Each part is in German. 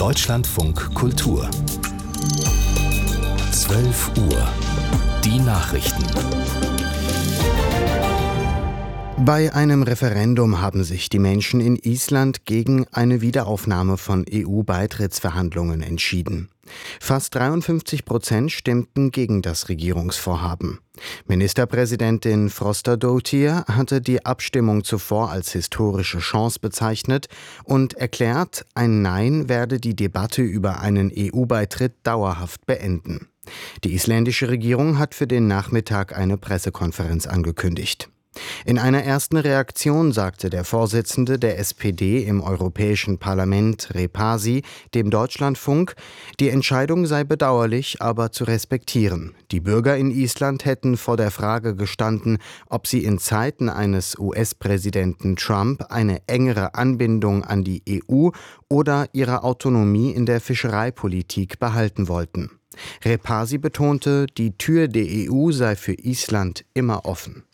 Deutschlandfunk Kultur 12 Uhr. Die Nachrichten. Bei einem Referendum haben sich die Menschen in Island gegen eine Wiederaufnahme von EU-Beitrittsverhandlungen entschieden. Fast 53% stimmten gegen das Regierungsvorhaben. Ministerpräsidentin Frostadóttir hatte die Abstimmung zuvor als historische Chance bezeichnet und erklärt, ein Nein werde die Debatte über einen EU-Beitritt dauerhaft beenden. Die isländische Regierung hat für den Nachmittag eine Pressekonferenz angekündigt. In einer ersten Reaktion sagte der Vorsitzende der SPD im Europäischen Parlament, Repasi, dem Deutschlandfunk, die Entscheidung sei bedauerlich, aber zu respektieren. Die Bürger in Island hätten vor der Frage gestanden, ob sie in Zeiten eines US-Präsidenten Trump eine engere Anbindung an die EU oder ihre Autonomie in der Fischereipolitik behalten wollten. Repasi betonte, die Tür der EU sei für Island immer offen.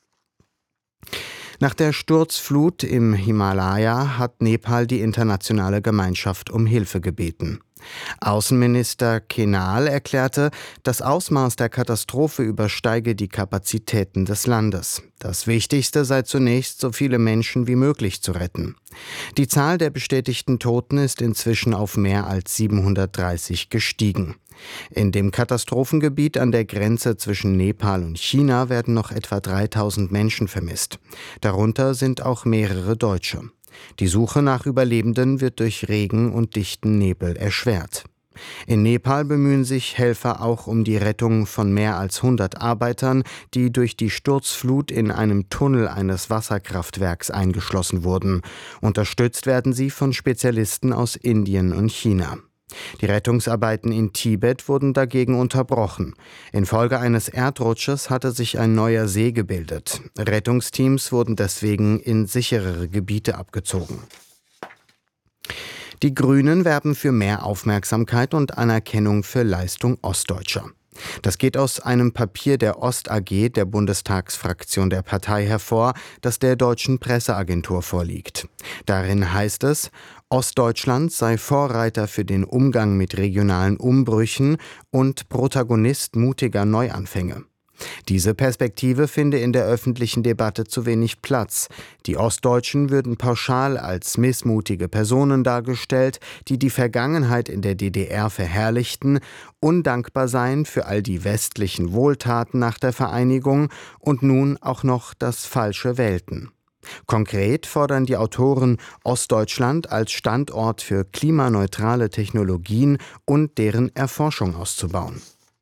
Nach der Sturzflut im Himalaya hat Nepal die internationale Gemeinschaft um Hilfe gebeten. Außenminister Kenal erklärte, das Ausmaß der Katastrophe übersteige die Kapazitäten des Landes. Das Wichtigste sei zunächst, so viele Menschen wie möglich zu retten. Die Zahl der bestätigten Toten ist inzwischen auf mehr als 730 gestiegen. In dem Katastrophengebiet an der Grenze zwischen Nepal und China werden noch etwa 3000 Menschen vermisst. Darunter sind auch mehrere Deutsche. Die Suche nach Überlebenden wird durch Regen und dichten Nebel erschwert. In Nepal bemühen sich Helfer auch um die Rettung von mehr als 100 Arbeitern, die durch die Sturzflut in einem Tunnel eines Wasserkraftwerks eingeschlossen wurden. Unterstützt werden sie von Spezialisten aus Indien und China. Die Rettungsarbeiten in Tibet wurden dagegen unterbrochen. Infolge eines Erdrutsches hatte sich ein neuer See gebildet. Rettungsteams wurden deswegen in sicherere Gebiete abgezogen. Die Grünen werben für mehr Aufmerksamkeit und Anerkennung für Leistung Ostdeutscher. Das geht aus einem Papier der Ost AG, der Bundestagsfraktion der Partei, hervor, das der Deutschen Presseagentur vorliegt. Darin heißt es, Ostdeutschland sei Vorreiter für den Umgang mit regionalen Umbrüchen und Protagonist mutiger Neuanfänge. Diese Perspektive finde in der öffentlichen Debatte zu wenig Platz. Die Ostdeutschen würden pauschal als missmutige Personen dargestellt, die die Vergangenheit in der DDR verherrlichten, undankbar seien für all die westlichen Wohltaten nach der Vereinigung und nun auch noch das Falsche wählten. Konkret fordern die Autoren, Ostdeutschland als Standort für klimaneutrale Technologien und deren Erforschung auszubauen.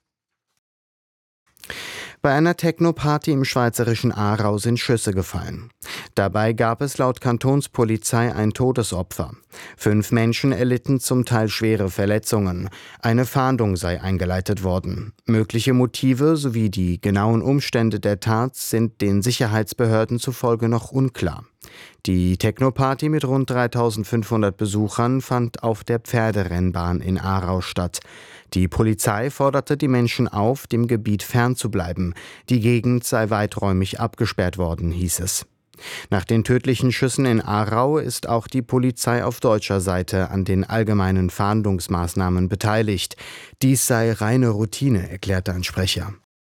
Bei einer Techno-Party im schweizerischen Aarau sind Schüsse gefallen. Dabei gab es laut Kantonspolizei ein Todesopfer. 5 Menschen erlitten zum Teil schwere Verletzungen. Eine Fahndung sei eingeleitet worden. Mögliche Motive sowie die genauen Umstände der Tat sind den Sicherheitsbehörden zufolge noch unklar. Die Techno-Party mit rund 3500 Besuchern fand auf der Pferderennbahn in Aarau statt. Die Polizei forderte die Menschen auf, dem Gebiet fernzubleiben. Die Gegend sei weiträumig abgesperrt worden, hieß es. Nach den tödlichen Schüssen in Aarau ist auch die Polizei auf deutscher Seite an den allgemeinen Fahndungsmaßnahmen beteiligt. Dies sei reine Routine, erklärte ein Sprecher.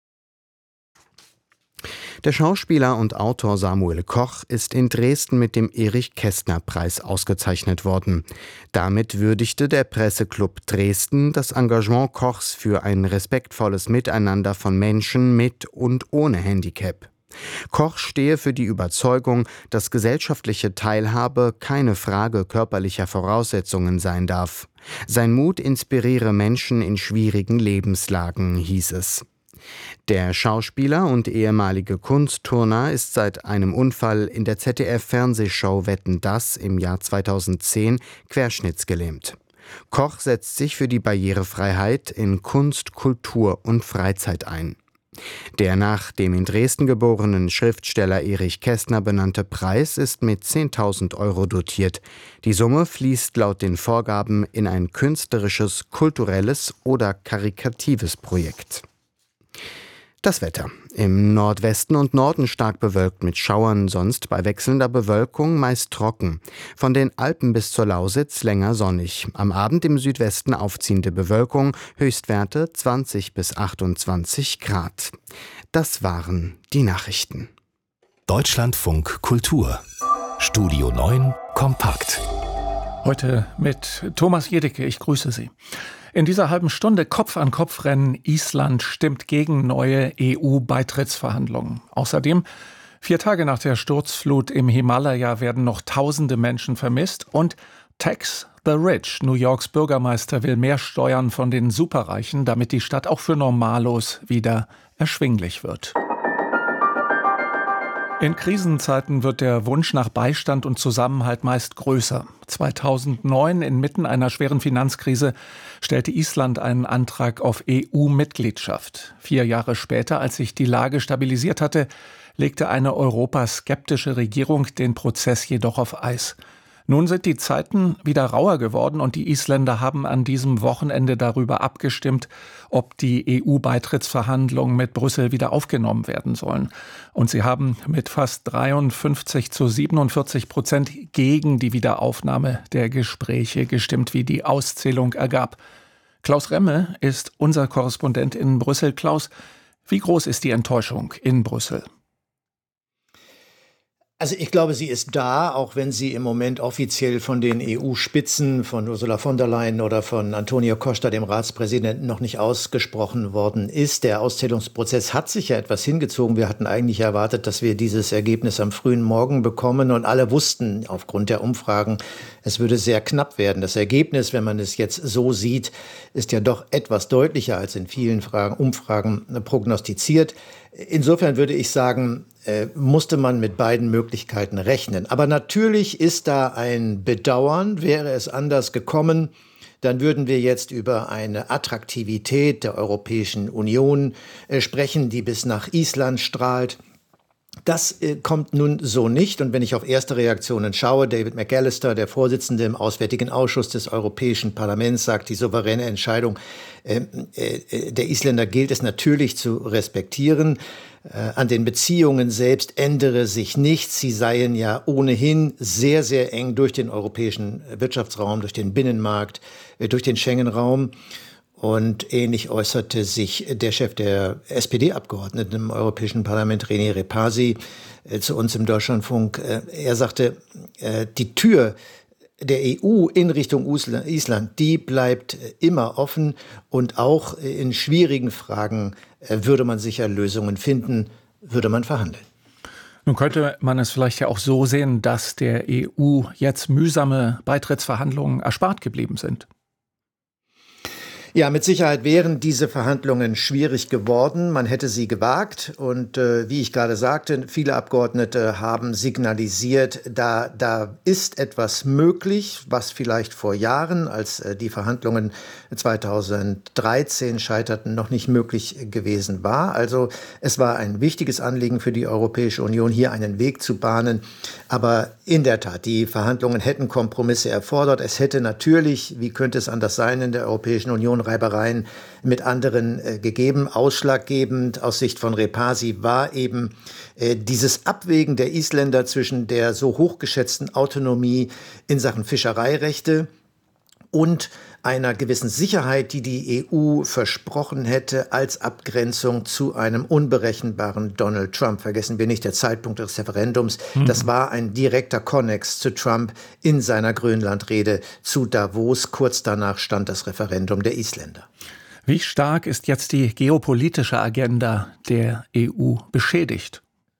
Der Schauspieler und Autor Samuel Koch ist in Dresden mit dem Erich-Kästner-Preis ausgezeichnet worden. Damit würdigte der Presseclub Dresden das Engagement Kochs für ein respektvolles Miteinander von Menschen mit und ohne Handicap. Koch stehe für die Überzeugung, dass gesellschaftliche Teilhabe keine Frage körperlicher Voraussetzungen sein darf. Sein Mut inspiriere Menschen in schwierigen Lebenslagen, hieß es. Der Schauspieler und ehemalige Kunstturner ist seit einem Unfall in der ZDF-Fernsehshow Wetten, dass im Jahr 2010 querschnittsgelähmt. Koch setzt sich für die Barrierefreiheit in Kunst, Kultur und Freizeit ein. Der nach dem in Dresden geborenen Schriftsteller Erich Kästner benannte Preis ist mit 10.000 € dotiert. Die Summe fließt laut den Vorgaben in ein künstlerisches, kulturelles oder karikatives Projekt. Das Wetter. Im Nordwesten und Norden stark bewölkt mit Schauern, sonst bei wechselnder Bewölkung meist trocken. Von den Alpen bis zur Lausitz länger sonnig. Am Abend im Südwesten aufziehende Bewölkung, Höchstwerte 20 bis 28 Grad. Das waren die Nachrichten. Deutschlandfunk Kultur. Studio 9 kompakt. Heute mit Thomas Jedicke. Ich grüße Sie. In dieser halben Stunde Kopf-an-Kopf-Rennen. Island stimmt gegen neue EU-Beitrittsverhandlungen. Außerdem, 4 Tage nach der Sturzflut im Himalaya werden noch tausende Menschen vermisst. Und Tax the Rich. New Yorks Bürgermeister will mehr Steuern von den Superreichen, damit die Stadt auch für Normalos wieder erschwinglich wird. In Krisenzeiten wird der Wunsch nach Beistand und Zusammenhalt meist größer. 2009, inmitten einer schweren Finanzkrise, stellte Island einen Antrag auf EU-Mitgliedschaft. 4 Jahre später, als sich die Lage stabilisiert hatte, legte eine europaskeptische Regierung den Prozess jedoch auf Eis. Nun sind die Zeiten wieder rauer geworden und die Isländer haben an diesem Wochenende darüber abgestimmt, ob die EU-Beitrittsverhandlungen mit Brüssel wieder aufgenommen werden sollen. Und sie haben mit fast 53-47% gegen die Wiederaufnahme der Gespräche gestimmt, wie die Auszählung ergab. Klaus Remme ist unser Korrespondent in Brüssel. Klaus, wie groß ist die Enttäuschung in Brüssel? Also ich glaube, sie ist da, auch wenn sie im Moment offiziell von den EU-Spitzen, von Ursula von der Leyen oder von Antonio Costa, dem Ratspräsidenten, noch nicht ausgesprochen worden ist. Der Auszählungsprozess hat sich ja etwas hingezogen. Wir hatten eigentlich erwartet, dass wir dieses Ergebnis am frühen Morgen bekommen. Und alle wussten aufgrund der Umfragen, es würde sehr knapp werden. Das Ergebnis, wenn man es jetzt so sieht, ist ja doch etwas deutlicher als in vielen Umfragen prognostiziert. Insofern würde ich sagen, musste man mit beiden Möglichkeiten rechnen. Aber natürlich ist da ein Bedauern. Wäre es anders gekommen, dann würden wir jetzt über eine Attraktivität der Europäischen Union sprechen, die bis nach Island strahlt. Das kommt nun so nicht. Und wenn ich auf erste Reaktionen schaue, David McAllister, der Vorsitzende im Auswärtigen Ausschuss des Europäischen Parlaments, sagt, die souveräne Entscheidung der Isländer gilt es natürlich zu respektieren. An den Beziehungen selbst ändere sich nichts. Sie seien ja ohnehin sehr, sehr eng durch den europäischen Wirtschaftsraum, durch den Binnenmarkt, durch den Schengen-Raum. Und ähnlich äußerte sich der Chef der SPD-Abgeordneten im Europäischen Parlament, René Repasi, zu uns im Deutschlandfunk. Er sagte, die Tür der EU in Richtung Island, die bleibt immer offen. Und auch in schwierigen Fragen würde man sicher Lösungen finden, würde man verhandeln. Nun könnte man es vielleicht ja auch so sehen, dass der EU jetzt mühsame Beitrittsverhandlungen erspart geblieben sind. Ja, mit Sicherheit wären diese Verhandlungen schwierig geworden. Man hätte sie gewagt. Und wie ich gerade sagte, viele Abgeordnete haben signalisiert, da ist etwas möglich, was vielleicht vor Jahren, als die Verhandlungen 2013 scheiterten, noch nicht möglich gewesen war. Also es war ein wichtiges Anliegen für die Europäische Union, hier einen Weg zu bahnen. Aber in der Tat, die Verhandlungen hätten Kompromisse erfordert. Es hätte natürlich, wie könnte es anders sein, in der Europäischen Union Reibereien mit anderen gegeben. Ausschlaggebend aus Sicht von Repasi war eben dieses Abwägen der Isländer zwischen der so hochgeschätzten Autonomie in Sachen Fischereirechte und einer gewissen Sicherheit, die die EU versprochen hätte als Abgrenzung zu einem unberechenbaren Donald Trump. Vergessen wir nicht, der Zeitpunkt des Referendums, das war ein direkter Konnex zu Trump in seiner Grönlandrede zu Davos. Kurz danach stand das Referendum der Isländer. Wie stark ist jetzt die geopolitische Agenda der EU beschädigt?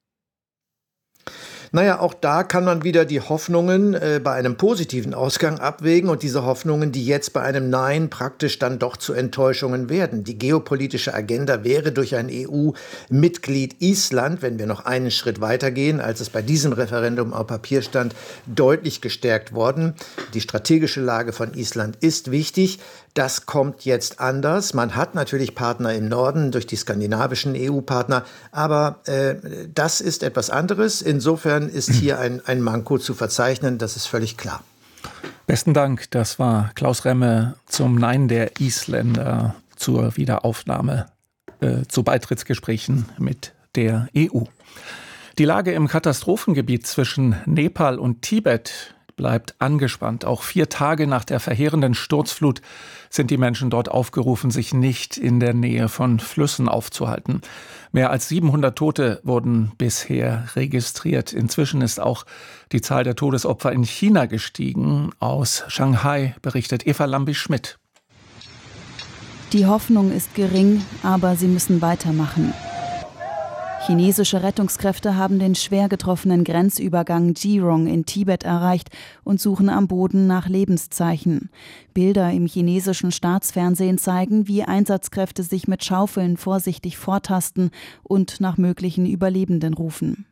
Naja, auch da kann man wieder die Hoffnungen bei einem positiven Ausgang abwägen und diese Hoffnungen, die jetzt bei einem Nein praktisch dann doch zu Enttäuschungen werden. Die geopolitische Agenda wäre durch ein EU-Mitglied Island, wenn wir noch einen Schritt weitergehen, als es bei diesem Referendum auf Papier stand, deutlich gestärkt worden. Die strategische Lage von Island ist wichtig. Das kommt jetzt anders. Man hat natürlich Partner im Norden durch die skandinavischen EU-Partner, aber das ist etwas anderes. Insofern ist hier ein Manko zu verzeichnen, das ist völlig klar. Besten Dank, das war Klaus Remme zum Nein der Isländer zur Wiederaufnahme zu Beitrittsgesprächen mit der EU. Die Lage im Katastrophengebiet zwischen Nepal und Tibet bleibt angespannt. Auch 4 Tage nach der verheerenden Sturzflut sind die Menschen dort aufgerufen, sich nicht in der Nähe von Flüssen aufzuhalten. Mehr als 700 Tote wurden bisher registriert. Inzwischen ist auch die Zahl der Todesopfer in China gestiegen. Aus Shanghai berichtet Eva Lambi-Schmidt. Die Hoffnung ist gering, aber sie müssen weitermachen. Chinesische Rettungskräfte haben den schwer getroffenen Grenzübergang Jirong in Tibet erreicht und suchen am Boden nach Lebenszeichen. Bilder im chinesischen Staatsfernsehen zeigen, wie Einsatzkräfte sich mit Schaufeln vorsichtig vortasten und nach möglichen Überlebenden rufen.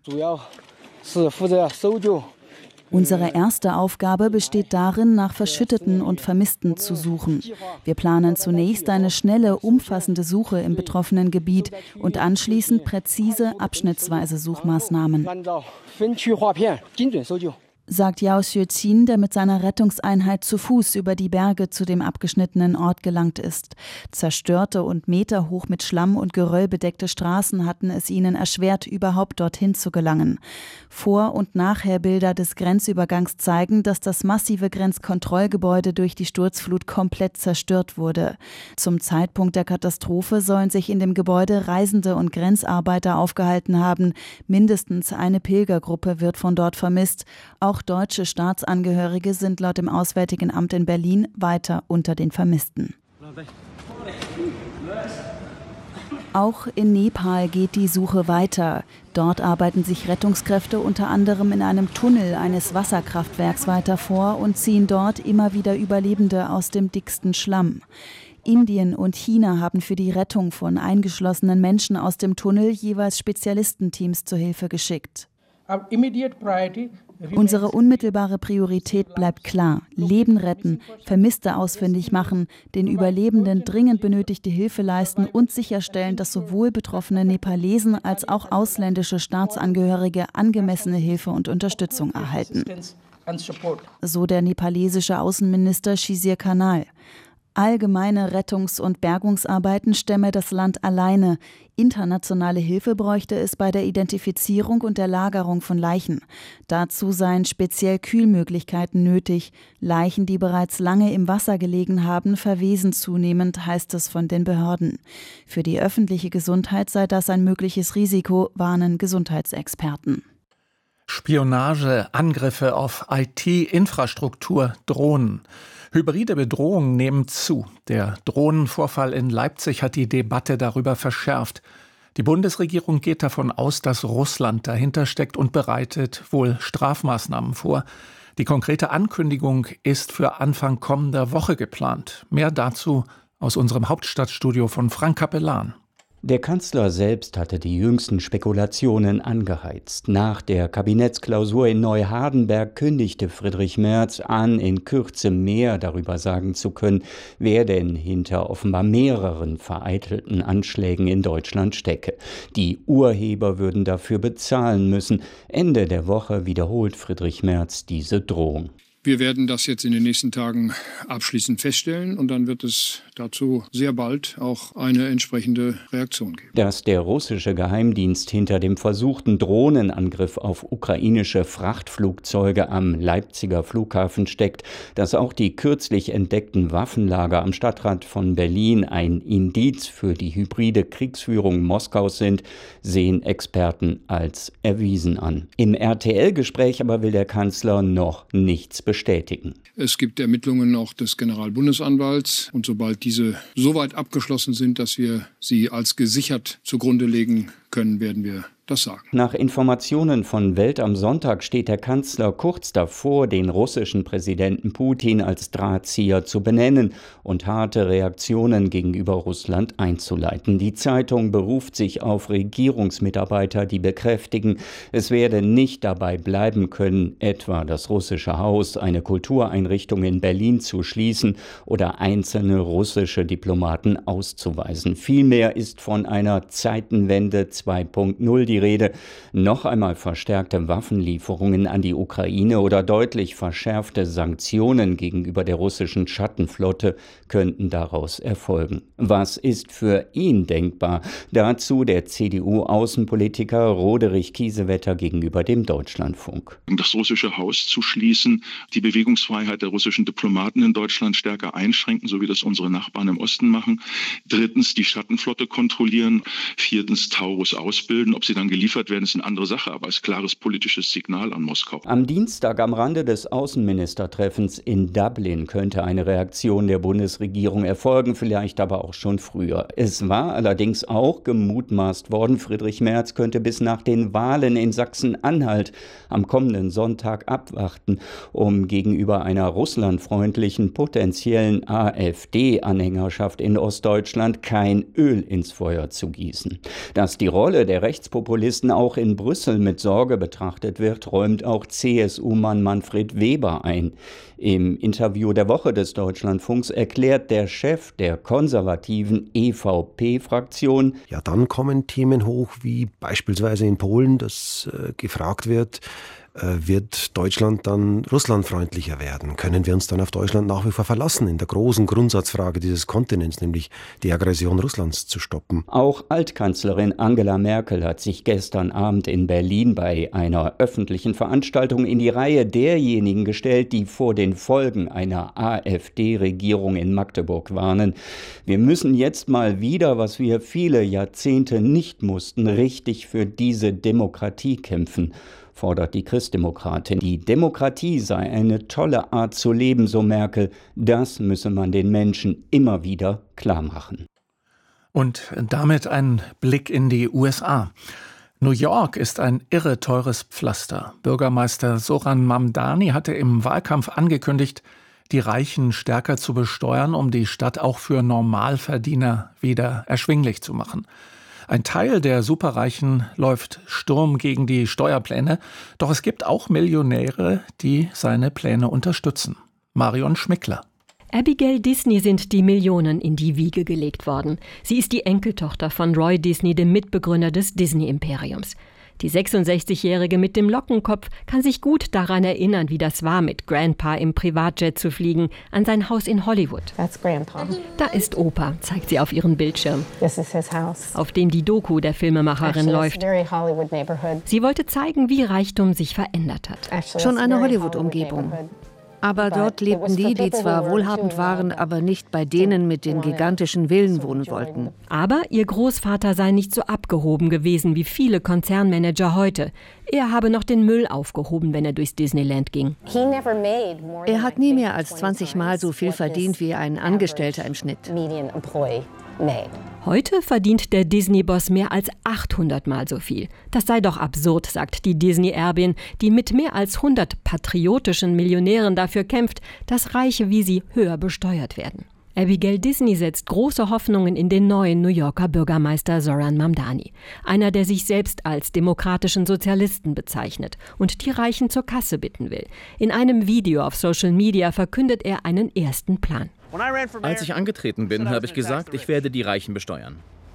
Unsere erste Aufgabe besteht darin, nach Verschütteten und Vermissten zu suchen. Wir planen zunächst eine schnelle, umfassende Suche im betroffenen Gebiet und anschließend präzise, abschnittsweise Suchmaßnahmen, sagt Yao Xueqin, der mit seiner Rettungseinheit zu Fuß über die Berge zu dem abgeschnittenen Ort gelangt ist. Zerstörte und meterhoch mit Schlamm und Geröll bedeckte Straßen hatten es ihnen erschwert, überhaupt dorthin zu gelangen. Vor- und Nachherbilder des Grenzübergangs zeigen, dass das massive Grenzkontrollgebäude durch die Sturzflut komplett zerstört wurde. Zum Zeitpunkt der Katastrophe sollen sich in dem Gebäude Reisende und Grenzarbeiter aufgehalten haben. Mindestens eine Pilgergruppe wird von dort vermisst. Auch deutsche Staatsangehörige sind laut dem Auswärtigen Amt in Berlin weiter unter den Vermissten. Auch in Nepal geht die Suche weiter. Dort arbeiten sich Rettungskräfte unter anderem in einem Tunnel eines Wasserkraftwerks weiter vor und ziehen dort immer wieder Überlebende aus dem dicksten Schlamm. Indien und China haben für die Rettung von eingeschlossenen Menschen aus dem Tunnel jeweils Spezialistenteams zur Hilfe geschickt. Unsere unmittelbare Priorität bleibt klar: Leben retten, Vermisste ausfindig machen, den Überlebenden dringend benötigte Hilfe leisten und sicherstellen, dass sowohl betroffene Nepalesen als auch ausländische Staatsangehörige angemessene Hilfe und Unterstützung erhalten. So der nepalesische Außenminister Shizir Kanal. Allgemeine Rettungs- und Bergungsarbeiten stemme das Land alleine. Internationale Hilfe bräuchte es bei der Identifizierung und der Lagerung von Leichen. Dazu seien speziell Kühlmöglichkeiten nötig. Leichen, die bereits lange im Wasser gelegen haben, verwesen zunehmend, heißt es von den Behörden. Für die öffentliche Gesundheit sei das ein mögliches Risiko, warnen Gesundheitsexperten. Spionage, Angriffe auf IT-Infrastruktur, Drohnen. Hybride Bedrohungen nehmen zu. Der Drohnenvorfall in Leipzig hat die Debatte darüber verschärft. Die Bundesregierung geht davon aus, dass Russland dahinter steckt und bereitet wohl Strafmaßnahmen vor. Die konkrete Ankündigung ist für Anfang kommender Woche geplant. Mehr dazu aus unserem Hauptstadtstudio von Frank Capellan. Der Kanzler selbst hatte die jüngsten Spekulationen angeheizt. Nach der Kabinettsklausur in Neuhardenberg kündigte Friedrich Merz an, in Kürze mehr darüber sagen zu können, wer denn hinter offenbar mehreren vereitelten Anschlägen in Deutschland stecke. Die Urheber würden dafür bezahlen müssen. Ende der Woche wiederholt Friedrich Merz diese Drohung. Wir werden das jetzt in den nächsten Tagen abschließend feststellen und dann wird es dazu sehr bald auch eine entsprechende Reaktion geben. Dass der russische Geheimdienst hinter dem versuchten Drohnenangriff auf ukrainische Frachtflugzeuge am Leipziger Flughafen steckt, dass auch die kürzlich entdeckten Waffenlager am Stadtrand von Berlin ein Indiz für die hybride Kriegsführung Moskaus sind, sehen Experten als erwiesen an. Im RTL-Gespräch aber will der Kanzler noch nichts bestätigen. Es gibt Ermittlungen auch des Generalbundesanwalts und sobald diese soweit abgeschlossen sind, dass wir sie als gesichert zugrunde legen können, werden wir das sagen. Nach Informationen von Welt am Sonntag steht der Kanzler kurz davor, den russischen Präsidenten Putin als Drahtzieher zu benennen und harte Reaktionen gegenüber Russland einzuleiten. Die Zeitung beruft sich auf Regierungsmitarbeiter, die bekräftigen, es werde nicht dabei bleiben können, etwa das russische Haus, eine Kultureinrichtung in Berlin zu schließen oder einzelne russische Diplomaten auszuweisen. Vielmehr ist von einer Zeitenwende 2.0 die Rede. Noch einmal verstärkte Waffenlieferungen an die Ukraine oder deutlich verschärfte Sanktionen gegenüber der russischen Schattenflotte könnten daraus erfolgen. Was ist für ihn denkbar? Dazu der CDU-Außenpolitiker Roderich Kiesewetter gegenüber dem Deutschlandfunk. Das russische Haus zu schließen, die Bewegungsfreiheit der russischen Diplomaten in Deutschland stärker einschränken, so wie das unsere Nachbarn im Osten machen. Drittens die Schattenflotte kontrollieren. Viertens Taurus ausbilden. Ob sie dann geliefert werden, ist eine andere Sache, aber als klares politisches Signal an Moskau. Am Dienstag am Rande des Außenministertreffens in Dublin könnte eine Reaktion der Bundesregierung erfolgen, vielleicht aber auch schon früher. Es war allerdings auch gemutmaßt worden, Friedrich Merz könnte bis nach den Wahlen in Sachsen-Anhalt am kommenden Sonntag abwarten, um gegenüber einer russlandfreundlichen potenziellen AfD-Anhängerschaft in Ostdeutschland kein Öl ins Feuer zu gießen. Dass die Rolle der Rechtspopulisten auch in Brüssel mit Sorge betrachtet wird, räumt auch CSU-Mann Manfred Weber ein. Im Interview der Woche des Deutschlandfunks erklärt der Chef der konservativen EVP-Fraktion: Ja, dann kommen Themen hoch, wie beispielsweise in Polen, dass gefragt wird Deutschland dann russlandfreundlicher werden? Können wir uns dann auf Deutschland nach wie vor verlassen in der großen Grundsatzfrage dieses Kontinents, nämlich die Aggression Russlands zu stoppen? Auch Altkanzlerin Angela Merkel hat sich gestern Abend in Berlin bei einer öffentlichen Veranstaltung in die Reihe derjenigen gestellt, die vor den Folgen einer AfD-Regierung in Magdeburg warnen. Wir müssen jetzt mal wieder, was wir viele Jahrzehnte nicht mussten, richtig für diese Demokratie kämpfen, fordert die Christdemokratin. Die Demokratie sei eine tolle Art zu leben, so Merkel. Das müsse man den Menschen immer wieder klar machen. Und damit ein Blick in die USA. New York ist ein irre teures Pflaster. Bürgermeister Zoran Mamdani hatte im Wahlkampf angekündigt, die Reichen stärker zu besteuern, um die Stadt auch für Normalverdiener wieder erschwinglich zu machen. Ein Teil der Superreichen läuft Sturm gegen die Steuerpläne, doch es gibt auch Millionäre, die seine Pläne unterstützen. Marion Schmickler. Abigail Disney sind die Millionen in die Wiege gelegt worden. Sie ist die Enkeltochter von Roy Disney, dem Mitbegründer des Disney-Imperiums. Die 66-Jährige mit dem Lockenkopf kann sich gut daran erinnern, wie das war, mit Grandpa im Privatjet zu fliegen, an sein Haus in Hollywood. That's Grandpa. Da ist Opa, zeigt sie auf ihrem Bildschirm, This is his house. auf dem die Doku der Filmemacherin Actually, läuft. it's a very Hollywood neighborhood. Sie wollte zeigen, wie Reichtum sich verändert hat. Actually, Schon it's a eine very Hollywood-Umgebung. neighborhood. Aber dort lebten die, die zwar wohlhabend waren, aber nicht bei denen mit den gigantischen Villen wohnen wollten. Aber ihr Großvater sei nicht so abgehoben gewesen wie viele Konzernmanager heute. Er habe noch den Müll aufgehoben, wenn er durchs Disneyland ging. Er hat nie mehr als 20 Mal so viel verdient wie ein Angestellter im Schnitt. Heute verdient der Disney-Boss mehr als 800 Mal so viel. Das sei doch absurd, sagt die Disney-Erbin, die mit mehr als 100 patriotischen Millionären dafür kämpft, dass Reiche wie sie höher besteuert werden. Abigail Disney setzt große Hoffnungen in den neuen New Yorker Bürgermeister Zoran Mamdani. Einer, der sich selbst als demokratischen Sozialisten bezeichnet und die Reichen zur Kasse bitten will. In einem Video auf Social Media verkündet er einen ersten Plan. Als ich angetreten bin, habe ich gesagt, ich werde die Reichen besteuern.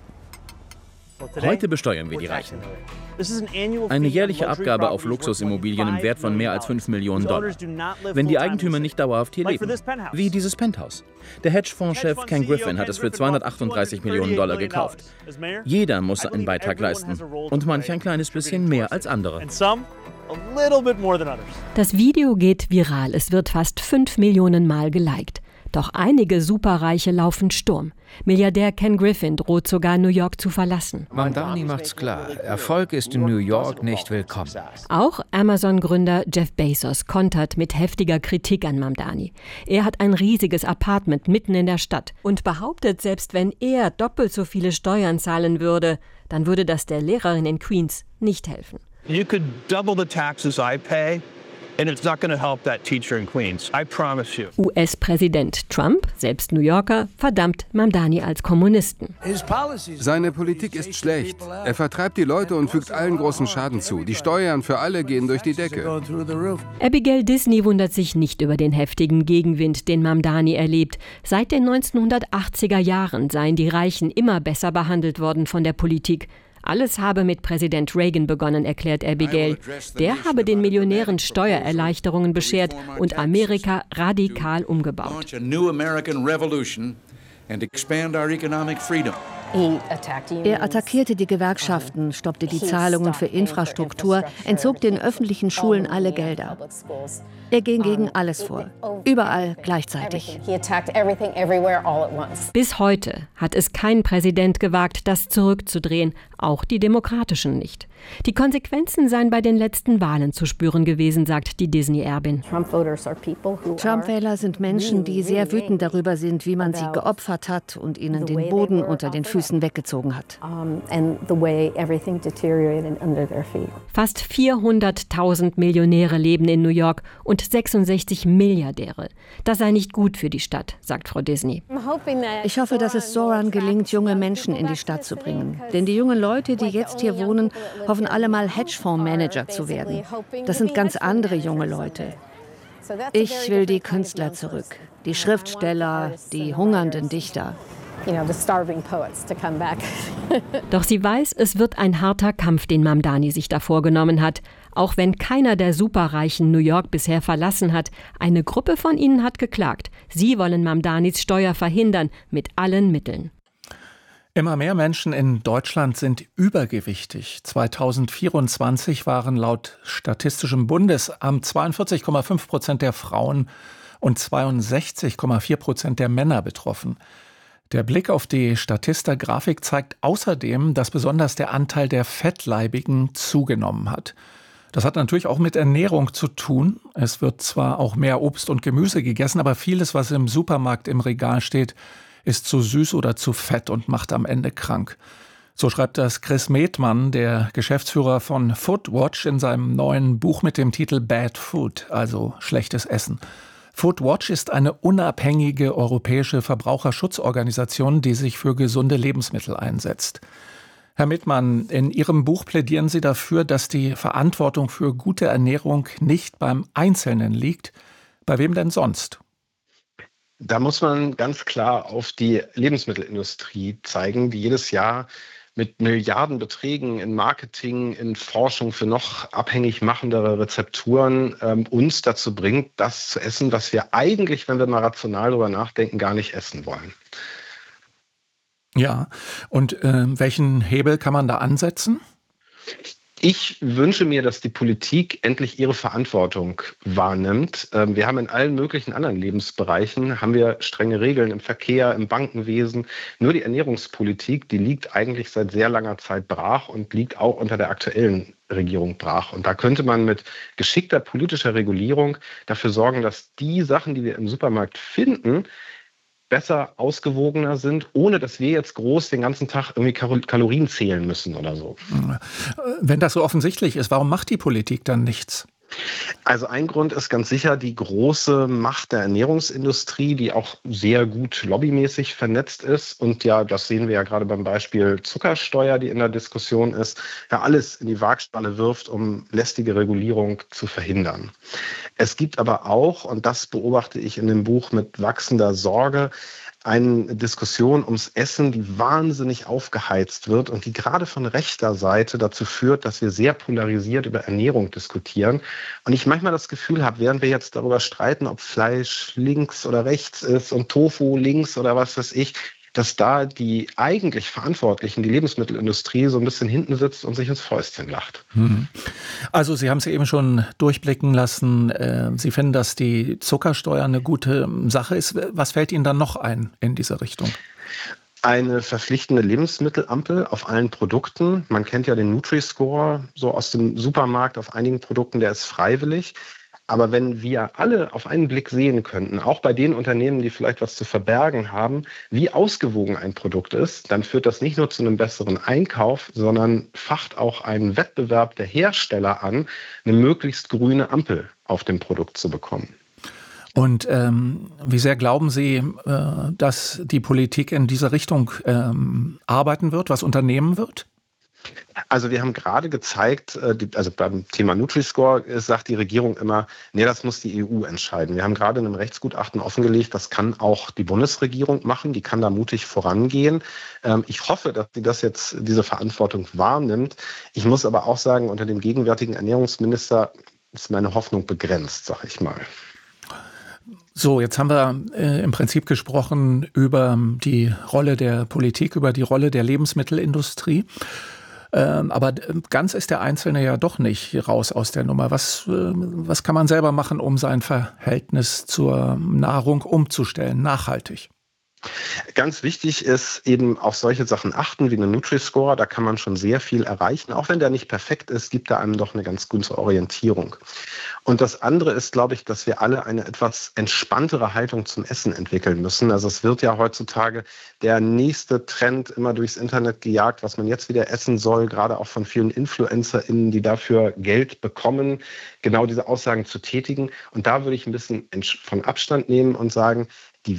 Heute besteuern wir die Reichen. Eine jährliche Abgabe auf Luxusimmobilien im Wert von mehr als $5 Millionen. Wenn die Eigentümer nicht dauerhaft hier leben. Wie dieses Penthouse. Der Hedgefonds-Chef Ken Griffin hat es für $238 Millionen gekauft. Jeder muss einen Beitrag leisten. Und manch ein kleines bisschen mehr als andere. Das Video geht viral. Es wird fast 5 Millionen Mal geliked. Doch einige Superreiche laufen Sturm. Milliardär Ken Griffin droht sogar, New York zu verlassen. Mamdani macht's klar. Erfolg ist in New York nicht willkommen. Auch Amazon-Gründer Jeff Bezos kontert mit heftiger Kritik an Mamdani. Er hat ein riesiges Apartment mitten in der Stadt und behauptet, selbst wenn er doppelt so viele Steuern zahlen würde, dann würde das der Lehrerin in Queens nicht helfen. You could double the taxes I pay. And it's not going to help that teacher in Queens. I promise you. US-Präsident Trump, selbst New Yorker, verdammt Mamdani als Kommunisten. Seine Politik ist schlecht. Er vertreibt die Leute und fügt allen großen Schaden zu. Die Steuern für alle gehen durch die Decke. Abigail Disney wundert sich nicht über den heftigen Gegenwind, den Mamdani erlebt. Seit den 1980er Jahren seien die Reichen immer besser behandelt worden von der Politik. Alles habe mit Präsident Reagan begonnen, erklärt Abigail. Der habe den Millionären Steuererleichterungen beschert und Amerika radikal umgebaut. Er attackierte die Gewerkschaften, stoppte die Zahlungen für Infrastruktur, entzog den öffentlichen Schulen alle Gelder. Er ging gegen alles vor, überall gleichzeitig. Bis heute hat es kein Präsident gewagt, das zurückzudrehen, auch die Demokratischen nicht. Die Konsequenzen seien bei den letzten Wahlen zu spüren gewesen, sagt die Disney-Erbin. Trump-Wähler sind Menschen, die sehr wütend darüber sind, wie man sie geopfert hat und ihnen den Boden unter den Füßen weggezogen hat. Fast 400.000 Millionäre leben in New York und 66 Milliardäre. Das sei nicht gut für die Stadt, sagt Frau Disney. Ich hoffe, dass es Zoran gelingt, junge Menschen in die Stadt zu bringen. Denn die jungen Leute, die jetzt hier wohnen, hoffen alle mal Hedgefondsmanager zu werden. Das sind ganz andere junge Leute. Ich will die Künstler zurück, die Schriftsteller, die hungernden Dichter. Doch sie weiß, es wird ein harter Kampf, den Mamdani sich da vorgenommen hat. Auch wenn keiner der Superreichen New York bisher verlassen hat, eine Gruppe von ihnen hat geklagt. Sie wollen Mamdanis Steuer verhindern, mit allen Mitteln. Immer mehr Menschen in Deutschland sind übergewichtig. 2024 waren laut Statistischem Bundesamt 42,5% der Frauen und 62,4% der Männer betroffen. Der Blick auf die Statista-Grafik zeigt außerdem, dass besonders der Anteil der Fettleibigen zugenommen hat. Das hat natürlich auch mit Ernährung zu tun. Es wird zwar auch mehr Obst und Gemüse gegessen, aber vieles, was im Supermarkt im Regal steht, ist zu süß oder zu fett und macht am Ende krank. So schreibt das Chris Medmann, der Geschäftsführer von Foodwatch, in seinem neuen Buch mit dem Titel Bad Food, also schlechtes Essen. Foodwatch ist eine unabhängige europäische Verbraucherschutzorganisation, die sich für gesunde Lebensmittel einsetzt. Herr Medmann, in Ihrem Buch plädieren Sie dafür, dass die Verantwortung für gute Ernährung nicht beim Einzelnen liegt. Bei wem denn sonst? Da muss man ganz klar auf die Lebensmittelindustrie zeigen, die jedes Jahr mit Milliardenbeträgen in Marketing, in Forschung für noch abhängig machendere Rezepturen uns dazu bringt, das zu essen, was wir eigentlich, wenn wir mal rational darüber nachdenken, gar nicht essen wollen. Ja, und welchen Hebel kann man da ansetzen? Ich wünsche mir, dass die Politik endlich ihre Verantwortung wahrnimmt. Wir haben in allen möglichen anderen Lebensbereichen, haben wir strenge Regeln im Verkehr, im Bankenwesen. Nur die Ernährungspolitik, die liegt eigentlich seit sehr langer Zeit brach und liegt auch unter der aktuellen Regierung brach. Und da könnte man mit geschickter politischer Regulierung dafür sorgen, dass die Sachen, die wir im Supermarkt finden, besser ausgewogener sind, ohne dass wir jetzt groß den ganzen Tag irgendwie Kalorien zählen müssen oder so. Wenn das so offensichtlich ist, warum macht die Politik dann nichts? Also ein Grund ist ganz sicher die große Macht der Ernährungsindustrie, die auch sehr gut lobbymäßig vernetzt ist. Und ja, das sehen wir ja gerade beim Beispiel Zuckersteuer, die in der Diskussion ist, ja alles in die Waagschale wirft, um lästige Regulierung zu verhindern. Es gibt aber auch, und das beobachte ich in dem Buch mit wachsender Sorge, eine Diskussion ums Essen, die wahnsinnig aufgeheizt wird und die gerade von rechter Seite dazu führt, dass wir sehr polarisiert über Ernährung diskutieren. Und ich manchmal das Gefühl habe, während wir jetzt darüber streiten, ob Fleisch links oder rechts ist und Tofu links oder was weiß ich, dass da die eigentlich Verantwortlichen, die Lebensmittelindustrie, so ein bisschen hinten sitzt und sich ins Fäustchen lacht. Also Sie haben es ja eben schon durchblicken lassen. Sie finden, dass die Zuckersteuer eine gute Sache ist. Was fällt Ihnen dann noch ein in diese Richtung? Eine verpflichtende Lebensmittelampel auf allen Produkten. Man kennt ja den Nutri-Score so aus dem Supermarkt auf einigen Produkten, der ist freiwillig. Aber wenn wir alle auf einen Blick sehen könnten, auch bei den Unternehmen, die vielleicht was zu verbergen haben, wie ausgewogen ein Produkt ist, dann führt das nicht nur zu einem besseren Einkauf, sondern facht auch einen Wettbewerb der Hersteller an, eine möglichst grüne Ampel auf dem Produkt zu bekommen. Und wie sehr glauben Sie, dass die Politik in diese Richtung arbeiten wird, was unternehmen wird? Also wir haben gerade gezeigt, also beim Thema Nutri-Score sagt die Regierung immer, nee, das muss die EU entscheiden. Wir haben gerade in einem Rechtsgutachten offengelegt, das kann auch die Bundesregierung machen, die kann da mutig vorangehen. Ich hoffe, dass sie diese Verantwortung wahrnimmt. Ich muss aber auch sagen, unter dem gegenwärtigen Ernährungsminister ist meine Hoffnung begrenzt, sag ich mal. So, jetzt haben wir im Prinzip gesprochen über die Rolle der Politik, über die Rolle der Lebensmittelindustrie. Aber ganz ist der Einzelne ja doch nicht raus aus der Nummer. Was kann man selber machen, um sein Verhältnis zur Nahrung umzustellen, nachhaltig? Ganz wichtig ist eben auf solche Sachen achten wie eine Nutri-Score. Da kann man schon sehr viel erreichen. Auch wenn der nicht perfekt ist, gibt er einem doch eine ganz gute Orientierung. Und das andere ist, glaube ich, dass wir alle eine etwas entspanntere Haltung zum Essen entwickeln müssen. Also es wird ja heutzutage der nächste Trend immer durchs Internet gejagt, was man jetzt wieder essen soll, gerade auch von vielen InfluencerInnen, die dafür Geld bekommen, genau diese Aussagen zu tätigen. Und da würde ich ein bisschen von Abstand nehmen und sagen,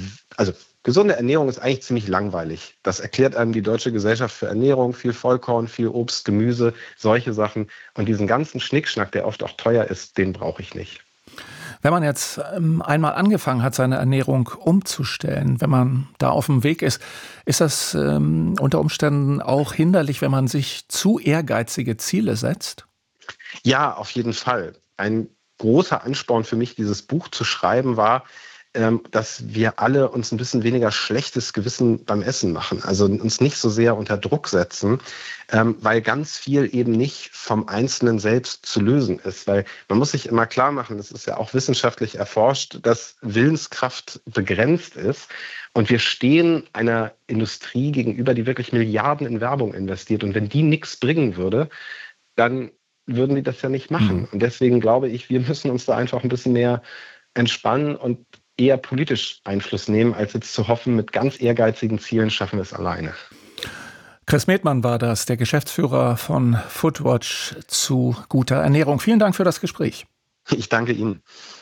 gesunde Ernährung ist eigentlich ziemlich langweilig. Das erklärt einem die Deutsche Gesellschaft für Ernährung, viel Vollkorn, viel Obst, Gemüse, solche Sachen. Und diesen ganzen Schnickschnack, der oft auch teuer ist, den brauche ich nicht. Wenn man jetzt einmal angefangen hat, seine Ernährung umzustellen, wenn man da auf dem Weg ist das unter Umständen auch hinderlich, wenn man sich zu ehrgeizige Ziele setzt? Ja, auf jeden Fall. Ein großer Ansporn für mich, dieses Buch zu schreiben, war, dass wir alle uns ein bisschen weniger schlechtes Gewissen beim Essen machen. Also uns nicht so sehr unter Druck setzen, weil ganz viel eben nicht vom Einzelnen selbst zu lösen ist. Weil man muss sich immer klar machen, das ist ja auch wissenschaftlich erforscht, dass Willenskraft begrenzt ist. Und wir stehen einer Industrie gegenüber, die wirklich Milliarden in Werbung investiert. Und wenn die nichts bringen würde, dann würden die das ja nicht machen. Und deswegen glaube ich, wir müssen uns da einfach ein bisschen mehr entspannen und eher politisch Einfluss nehmen, als jetzt zu hoffen, mit ganz ehrgeizigen Zielen schaffen wir es alleine. Chris Medmann war das, der Geschäftsführer von Foodwatch zu guter Ernährung. Vielen Dank für das Gespräch. Ich danke Ihnen.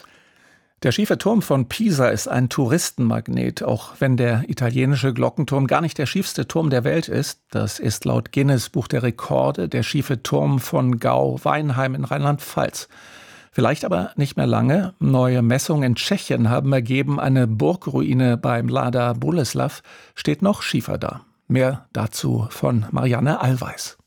Der schiefe Turm von Pisa ist ein Touristenmagnet, auch wenn der italienische Glockenturm gar nicht der schiefste Turm der Welt ist. Das ist laut Guinness Buch der Rekorde der schiefe Turm von Gau-Weinheim in Rheinland-Pfalz. Vielleicht aber nicht mehr lange. Neue Messungen in Tschechien haben ergeben, eine Burgruine beim Mladá Boleslav steht noch schiefer da. Mehr dazu von Marianne Allweis.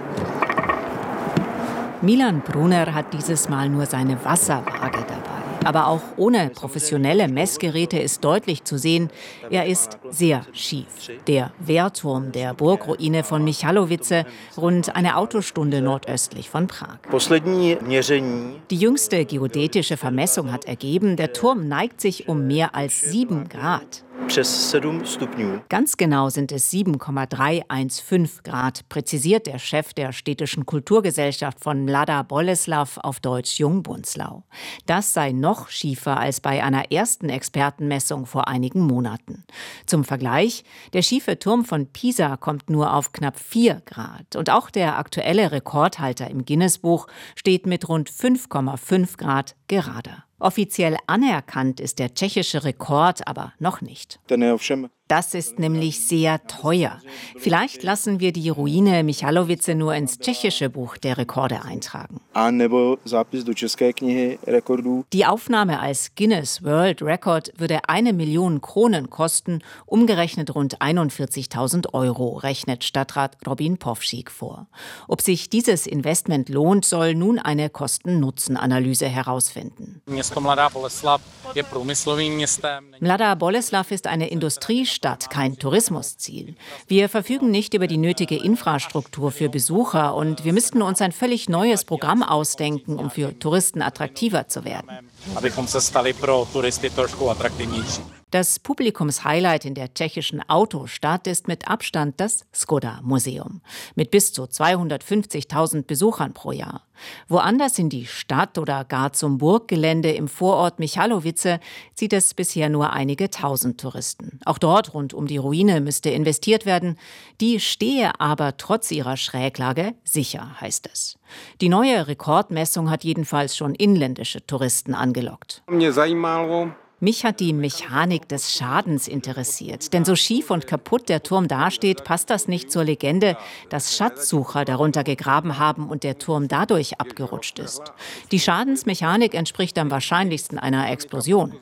Milan Brunner hat dieses Mal nur seine Wasserwaage dabei. Aber auch ohne professionelle Messgeräte ist deutlich zu sehen, er ist sehr schief. Der Wehrturm der Burgruine von Michalovice, rund eine Autostunde nordöstlich von Prag. Die jüngste geodätische Vermessung hat ergeben, der Turm neigt sich um mehr als 7 Grad. Ganz genau sind es 7,315 Grad, präzisiert der Chef der städtischen Kulturgesellschaft von Mladá Boleslav, auf Deutsch Jungbunzlau. Das sei noch schiefer als bei einer ersten Expertenmessung vor einigen Monaten. Zum Vergleich, der schiefe Turm von Pisa kommt nur auf knapp 4 Grad. Und auch der aktuelle Rekordhalter im Guinness-Buch steht mit rund 5,5 Grad gerade. Offiziell anerkannt ist der tschechische Rekord aber noch nicht. Das ist nämlich sehr teuer. Vielleicht lassen wir die Ruine Michalovice nur ins tschechische Buch der Rekorde eintragen. Die Aufnahme als Guinness World Record würde 1 Million Kronen kosten, umgerechnet rund 41.000 €, rechnet Stadtrat Robin Powschick vor. Ob sich dieses Investment lohnt, soll nun eine Kosten-Nutzen-Analyse herausfinden. Mladá Boleslav ist eine Industriestadt, kein Tourismusziel. Wir verfügen nicht über die nötige Infrastruktur für Besucher und wir müssten uns ein völlig neues Programm ausdenken, um für Touristen attraktiver zu werden. Das Publikumshighlight in der tschechischen Autostadt ist mit Abstand das Skoda-Museum mit bis zu 250.000 Besuchern pro Jahr. Woanders in die Stadt oder gar zum Burggelände im Vorort Michalovice zieht es bisher nur einige tausend Touristen. Auch dort rund um die Ruine müsste investiert werden. Die stehe aber trotz ihrer Schräglage sicher, heißt es. Die neue Rekordmessung hat jedenfalls schon inländische Touristen angelockt. Mich hat die Mechanik des Schadens interessiert. Denn so schief und kaputt der Turm dasteht, passt das nicht zur Legende, dass Schatzsucher darunter gegraben haben und der Turm dadurch abgerutscht ist. Die Schadensmechanik entspricht am wahrscheinlichsten einer Explosion.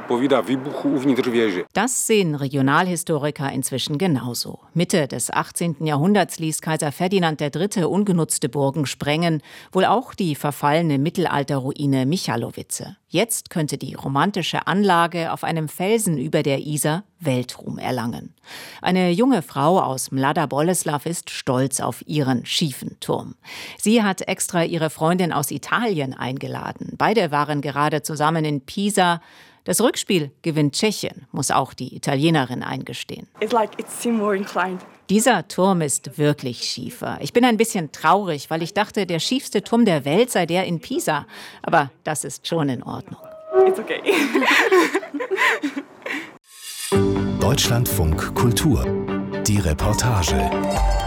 Das sehen Regionalhistoriker inzwischen genauso. Mitte des 18. Jahrhunderts ließ Kaiser Ferdinand III. Ungenutzte Burgen sprengen, wohl auch die verfallene Mittelalterruine Michalowice. Jetzt könnte die romantische Anlage auf einem Felsen über der Isar Weltruhm erlangen. Eine junge Frau aus Mlada Boleslav ist stolz auf ihren schiefen Turm. Sie hat extra ihre Freundin aus Italien eingeladen. Beide waren gerade zusammen in Pisa. Das Rückspiel gewinnt Tschechien, muss auch die Italienerin eingestehen. Dieser Turm ist wirklich schiefer. Ich bin ein bisschen traurig, weil ich dachte, der schiefste Turm der Welt sei der in Pisa. Aber das ist schon in Ordnung. It's okay. Deutschlandfunk Kultur. Die Reportage.